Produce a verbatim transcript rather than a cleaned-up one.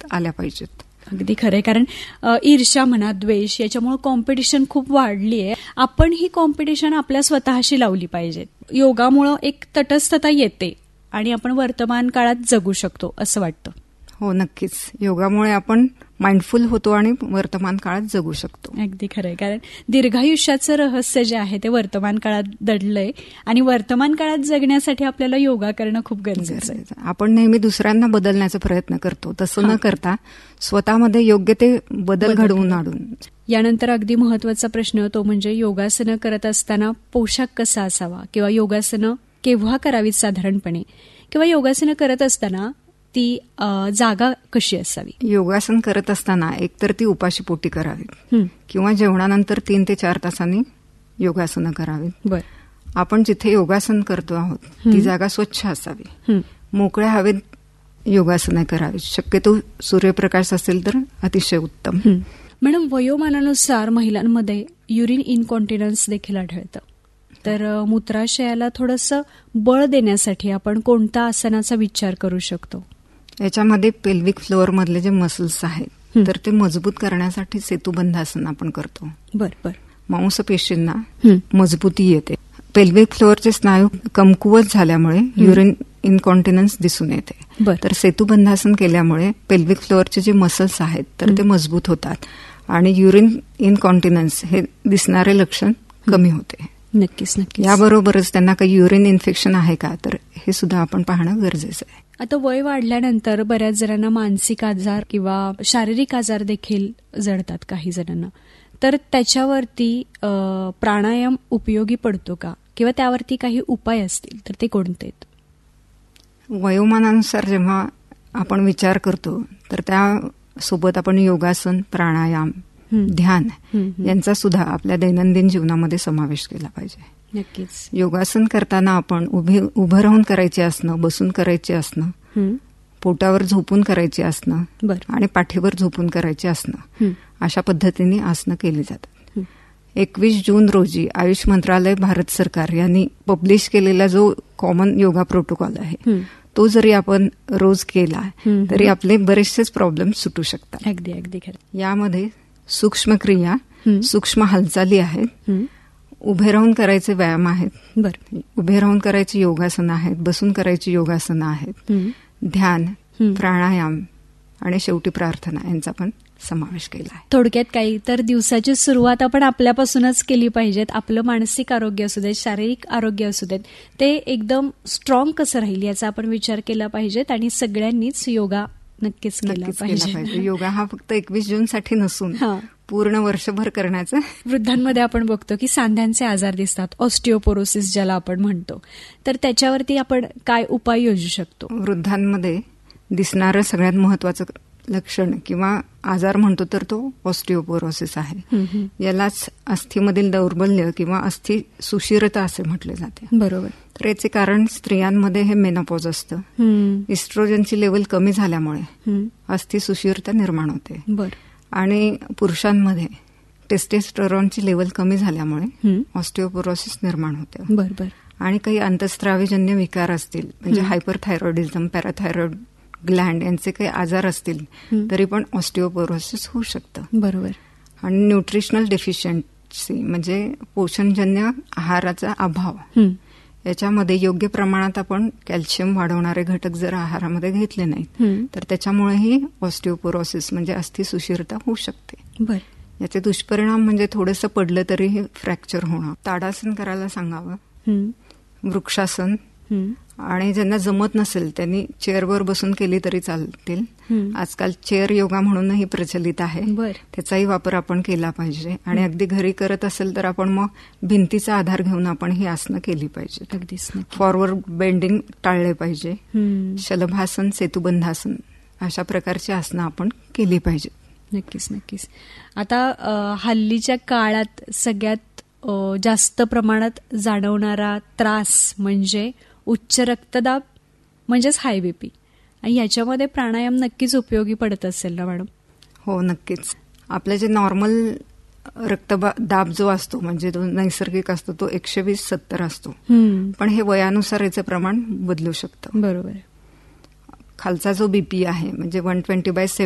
आल्या पाहिजेत. अगदी खरंय. कारण ईर्ष्या म्हणा, द्वेष, याच्यामुळे कॉम्पिटिशन खूप वाढली आहे. आपण ही कॉम्पिटिशन आपल्या स्वतःशी लावली पाहिजे. योगामुळे एक तटस्थता येते आणि आपण वर्तमान काळात जगू शकतो असं वाटतं. हो, नक्कीच. योगामुळे आपण माइंडफुल होतो आणि वर्तमान काळात जगू शकतो. अगदी खरंय. कारण दीर्घायुष्याचं रहस्य जे आहे ते वर्तमान काळात दडलंय आणि वर्तमान काळात जगण्यासाठी आपल्याला योगा करणं खूप गरजेचं आहे. आपण नेहमी दुसऱ्यांना बदलण्याचा प्रयत्न करतो, तसं न करता स्वतःमध्ये योग्य ते बदल घडवून आणून. यानंतर अगदी महत्वाचा प्रश्न तो म्हणजे योगासनं करत असताना पोशाख कसा असावा किंवा योगासनं केव्हा करावीत साधारणपणे, किंवा योगासनं करत असताना ती जागा कशी असावी. योगासन करत असताना एकतर ती उपाशीपोटी करावीत किंवा जेवणानंतर तीन ते चार तासांनी योगासनं करावीत. बर. आपण जिथे योगासन करतो आहोत ती जागा स्वच्छ असावी. मोकळ्या हवेत योगासनं करावीत. शक्यतो सूर्यप्रकाश असेल तर अतिशय उत्तम. मॅडम, वयोमानानुसार महिलांमध्ये युरिन इनकॉन्टिनन्स देखील आढळतं. तर मूत्राशयाला थोडंसं बळ देण्यासाठी आपण कोणत्या आसनाचा विचार करू शकतो. याच्यामध्ये पेल्विक फ्लोअर मधले जे मसल्स आहेत तर ते मजबूत करण्यासाठी सेतुबंधासन आपण करतो. बर बर. मांसपेशींना मजबूती येते. पेल्विक फ्लोअरचे स्नायू कमकुवत झाल्यामुळे युरिन इनकॉन्टिनन्स दिसून येते. तर सेतुबंधासन केल्यामुळे पेल्विक फ्लोअरचे जे मसल्स आहेत तर ते मजबूत होतात आणि युरिन इनकॉन्टिनन्स हे दिसणारे लक्षण कमी होते. नक्कीच नक्कीच. याबरोबरच त्यांना काही युरिन इन्फेक्शन आहे का तर हे सुद्धा आपण पाहणं गरजेचं आहे. आता वय वाढल्यानंतर बऱ्याच जणांना मानसिक आजार किंवा शारीरिक आजार देखील जडतात काही जणांना. तर त्याच्यावरती प्राणायाम उपयोगी पडतो का किंवा त्यावरती काही उपाय असतील तर ते कोणते? वयोमानानुसार जेव्हा आपण विचार करतो तर त्यासोबत आपण योगासन, प्राणायाम, ध्यान यांचा सुद्धा आपल्या दैनंदिन जीवनामध्ये समावेश केला पाहिजे. नक्कीच. योगासन करताना आपण उभे उभं राहून करायचे असणं, बसून करायचे असणं, पोटावर झोपून करायचे असणं आणि पाठीवर झोपून करायचे असणं अशा पद्धतीने आसनं केली जातात. एकवीस जून रोजी आयुष मंत्रालय, भारत सरकार यांनी पब्लिश केलेला जो कॉमन योगा प्रोटोकॉल आहे तो जरी आपण रोज केला तरी आपले बरेचसेच प्रॉब्लेम सुटू शकतात. अगदी अगदी खरं. यामध्ये सूक्ष्म क्रिया, सूक्ष्म हालचाली आहेत, उभे राहून करायचे व्यायाम आहेत, बरं, उभे राहून करायची योगासनं आहेत, बसून करायची योगासनं आहेत, ध्यान, प्राणायाम आणि शेवटी प्रार्थना यांचा पण समावेश केला आहे. थोडक्यात काही तर दिवसाची सुरुवात आपण आपल्यापासूनच केली पाहिजेत. आपलं मानसिक आरोग्य असू देत, शारीरिक आरोग्य असू देत, ते एकदम स्ट्रॉंग कसं राहील याचा आपण विचार केला पाहिजेत आणि सगळ्यांनीच योगा नक्कीच केला पाहिजे. योगा हा फक्त एकवीस जून साठी नसून पूर्ण वर्षभर करण्याचं. वृद्धांमध्ये आपण बघतो की सांध्यांचे आजार दिसतात, ऑस्टिओपोरोसिस ज्याला आपण म्हणतो, तर त्याच्यावरती आपण काय उपाय योजू शकतो? वृद्धांमध्ये दिसणारं सगळ्यात महत्वाचं लक्षण किंवा आजार म्हणतो तर तो ऑस्टिओपोरोसिस आहे. यालाच अस्थीमधील दौर्बल्य किंवा अस्थी सुशिरता असे म्हटले जाते. बरोबर. तर याचे कारण स्त्रियांमध्ये हे मेनोपॉज असतं. इस्ट्रोजनची लेवल कमी झाल्यामुळे अस्थी सुशिरता निर्माण होते. बरं. आणि पुरुषांमध्ये टेस्टेस्टेरॉनची लेवल कमी झाल्यामुळे ऑस्टिओपोरोसिस निर्माण होते. बरोबर. आणि काही अंतस्त्रावीजन्य विकार असतील म्हणजे हायपरथायरॉइडिझम, पॅराथायरॉइड ग्लँड यांचे काही आजार असतील तरी पण ऑस्टिओपोरोसिस होऊ शकतं. बरोबर. आणि न्यूट्रिशनल डेफिशियन्सी म्हणजे पोषणजन्य आहाराचा अभाव, याच्यामध्ये योग्य प्रमाणात आपण कॅल्शियम वाढवणारे घटक जर आहारामध्ये घेतले नाहीत तर त्याच्यामुळेही ऑस्टिओपोरोसिस म्हणजे अस्थी सुशिरता होऊ शकते. बर. याचे दुष्परिणाम म्हणजे थोडंसं पडलं तरी हे फ्रॅक्चर होणं, ताडासन करायला सांगावं, वृक्षासन, आणि ज्यांना जमत नसेल त्यांनी चेअरवर बसून केली तरी चालतील. आजकाल चेअर योगा म्हणूनही प्रचलित आहे, त्याचाही वापर आपण केला पाहिजे. आणि अगदी घरी करत असेल तर आपण मग भिंतीचा आधार घेऊन आपण ही आसनं केली पाहिजे. अगदीच. फॉरवर्ड बेंडिंग टाळले पाहिजे. शलभासन, सेतुबंधासन अशा प्रकारची आसनं आपण केली पाहिजे. नक्कीच नक्कीच. आता हल्लीच्या काळात सगळ्यात जास्त प्रमाणात जाणवणारा त्रास म्हणजे उच्च रक्तदाब म्हणजेच हाय बीपी, आणि याच्यामध्ये प्राणायाम नक्कीच उपयोगी पडत असेल ना मॅडम? हो, नक्कीच. आपलं जे नॉर्मल रक्तदाब जो असतो म्हणजे तो नैसर्गिक असतो तो एकशे वीस सत्तर असतो, पण हे वयानुसार याचं प्रमाण बदलू शकतं. बरोबर. खालचा जो बीपी आहे म्हणजे वन ट्वेंटी बाय